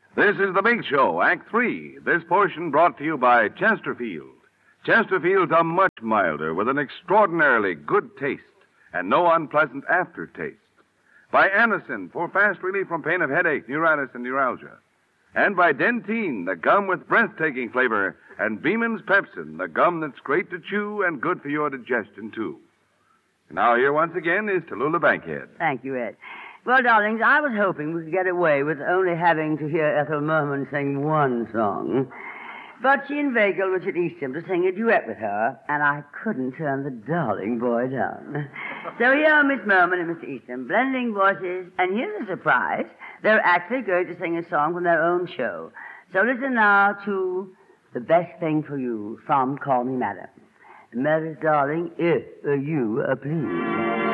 This is The Big Show, Act 3. This portion brought to you by Chesterfield. Chesterfields are much milder with an extraordinarily good taste and no unpleasant aftertaste. By Anacin for fast relief from pain of headache, neuritis, and neuralgia. And by Dentyne, the gum with breathtaking flavor, and Beeman's Pepsin, the gum that's great to chew and good for your digestion, too. Now, here once again is Tallulah Bankhead. Thank you, Ed. Well, darlings, I was hoping we could get away with only having to hear Ethel Merman sing one song. But she inveigled Richard Eastham to sing a duet with her, and I couldn't turn the darling boy down. So here are Miss Merman and Mr. Eastham blending voices, and here's a surprise. They're actually going to sing a song from their own show. So listen now to The Best Thing for You from Call Me Madam. Mary's darling, if you please.